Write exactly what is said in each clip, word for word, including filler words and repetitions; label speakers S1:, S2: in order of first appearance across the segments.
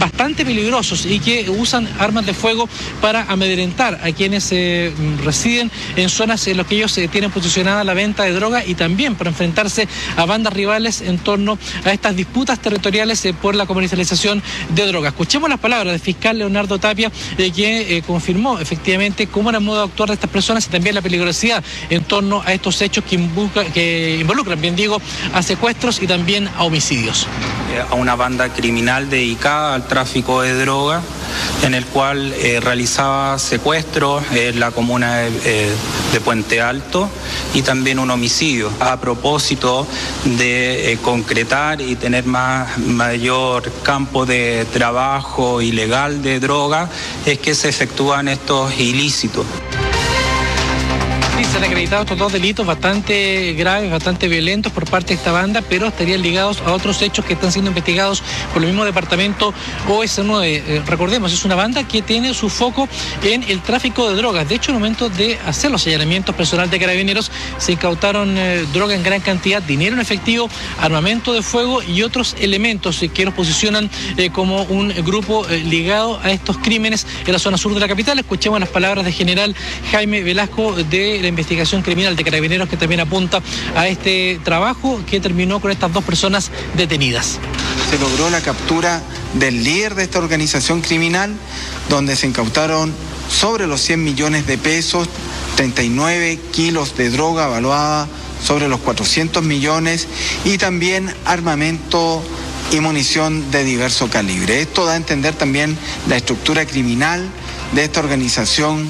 S1: bastante peligrosos y que usan armas de fuego para amedrentar a quienes eh, residen en zonas en las que ellos eh, tienen posicionada la venta de droga y también para enfrentarse a bandas rivales en torno a estas disputas territoriales eh, por la comercialización de droga. Escuchemos las palabras del fiscal Leonardo Tapia, eh, que eh, confirmó efectivamente cómo era el modo de actuar de estas personas y también la peligrosidad en torno a estos hechos que, involucra, que involucran, bien digo, a secuestros y también a homicidios.
S2: A una banda criminal dedicada al tráfico de droga, en el cual eh, realizaba secuestros en la comuna de, eh, de Puente Alto y también un homicidio. A propósito de eh, concretar y tener más, mayor campo de trabajo ilegal de droga, es que se efectúan estos ilícitos.
S1: Sí, se han acreditado estos dos delitos bastante graves, bastante violentos por parte de esta banda, pero estarían ligados a otros hechos que están siendo investigados por el mismo departamento O S nueve. Eh, recordemos, es una banda que tiene su foco en el tráfico de drogas. De hecho, en el momento de hacer los allanamientos personal de Carabineros, se incautaron eh, droga en gran cantidad, dinero en efectivo, armamento de fuego y otros elementos eh, que los posicionan eh, como un grupo eh, ligado a estos crímenes en la zona sur de la capital. Escuchemos las palabras del general Jaime Velasco de la investigación criminal de Carabineros, que también apunta a este trabajo que terminó con estas dos personas detenidas.
S3: Se logró la captura del líder de esta organización criminal, donde se incautaron sobre los cien millones de pesos, treinta y nueve kilos de droga evaluada sobre los cuatrocientos millones y también armamento y munición de diverso calibre. Esto da a entender también la estructura criminal de esta organización.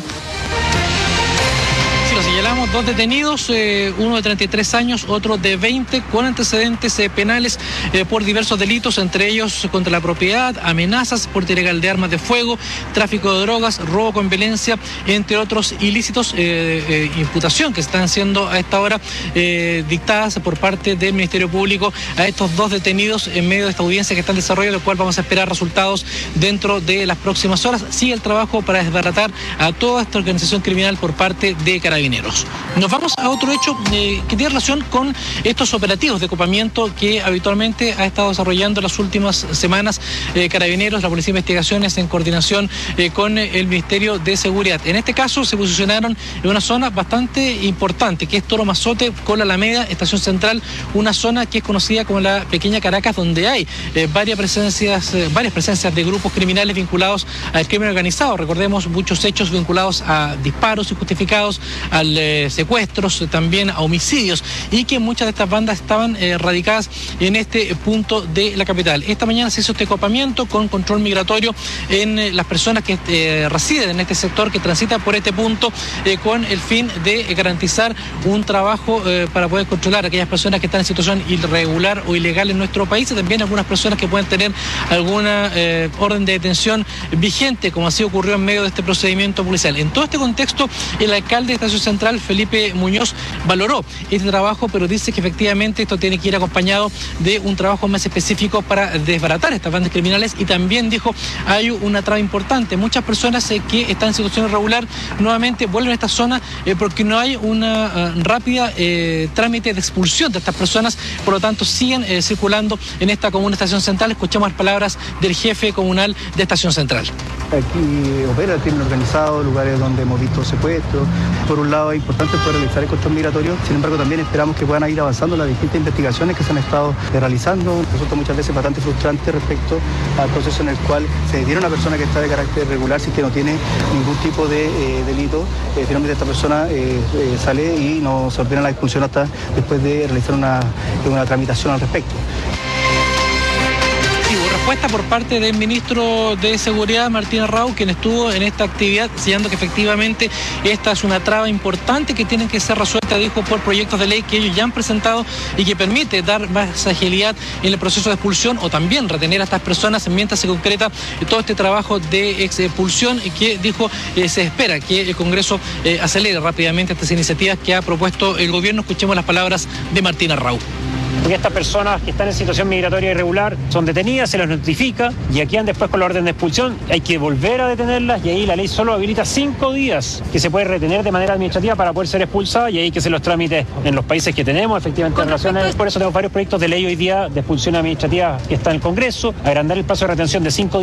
S1: Lo señalamos, dos detenidos, eh, uno de treinta y tres años, otro de veinte, con antecedentes eh, penales eh, por diversos delitos, entre ellos contra la propiedad, amenazas, porte ilegal de armas de fuego, tráfico de drogas, robo con violencia, entre otros ilícitos, eh, eh, imputación que están siendo a esta hora eh, dictadas por parte del Ministerio Público a estos dos detenidos en medio de esta audiencia que está en desarrollo, del cual vamos a esperar resultados dentro de las próximas horas. Sigue el trabajo para desbaratar a toda esta organización criminal por parte de Carabineros. Nos vamos a otro hecho eh, que tiene relación con estos operativos de copamiento que habitualmente ha estado desarrollando las últimas semanas eh, Carabineros, la Policía de Investigaciones, en coordinación eh, con el Ministerio de Seguridad. En este caso se posicionaron en una zona bastante importante, que es Toro Mazote con la Alameda, Estación Central, una zona que es conocida como la Pequeña Caracas, donde hay eh, varias presencias, eh, varias presencias de grupos criminales vinculados al crimen organizado. Recordemos muchos hechos vinculados a disparos injustificados, al eh, secuestros, eh, también a homicidios, y que muchas de estas bandas estaban eh, radicadas en este punto de la capital. Esta mañana se hizo este copamiento con control migratorio en eh, las personas que eh, residen en este sector, que transitan por este punto, eh, con el fin de eh, garantizar un trabajo eh, para poder controlar a aquellas personas que están en situación irregular o ilegal en nuestro país, y también algunas personas que pueden tener alguna eh, orden de detención vigente, como así ocurrió en medio de este procedimiento policial. En todo este contexto, el alcalde de Estación Central, Felipe Muñoz, valoró este trabajo, pero dice que efectivamente esto tiene que ir acompañado de un trabajo más específico para desbaratar estas bandas criminales, y también dijo hay una traba importante. Muchas personas eh, que están en situación irregular nuevamente vuelven a esta zona eh, porque no hay una uh, rápida eh, trámite de expulsión de estas personas, por lo tanto siguen eh, circulando en esta comuna Estación Central. Escuchemos las palabras del jefe comunal de Estación Central.
S4: Aquí opera el crimen organizado, lugares donde hemos visto secuestros. Por un lado es importante poder realizar el control migratorio, sin embargo también esperamos que puedan ir avanzando las distintas investigaciones que se han estado realizando. Resulta muchas veces bastante frustrante respecto al proceso en el cual se detiene a una persona que está de carácter regular, si que no tiene ningún tipo de eh, delito. Eh, finalmente esta persona eh, eh, sale y no se ordena la expulsión hasta después de realizar una, una tramitación al respecto.
S1: Respuesta por parte del ministro de Seguridad, Martín Arrau, quien estuvo en esta actividad, señalando que efectivamente esta es una traba importante que tiene que ser resuelta, dijo, por proyectos de ley que ellos ya han presentado y que permite dar más agilidad en el proceso de expulsión, o también retener a estas personas mientras se concreta todo este trabajo de expulsión, y que dijo eh, se espera que el Congreso eh, acelere rápidamente estas iniciativas que ha propuesto el gobierno. Escuchemos las palabras de Martín Arrau.
S5: Porque estas personas que están en situación migratoria irregular son detenidas, se les notifica y aquí quedan después con la orden de expulsión. Hay que volver a detenerlas, y ahí la ley solo habilita cinco días que se puede retener de manera administrativa para poder ser expulsada, y ahí que se los trámites en los países que tenemos, efectivamente, en relaciones. Por eso tenemos varios proyectos de ley hoy día de expulsión administrativa que está en el Congreso, agrandar el plazo de retención de cinco días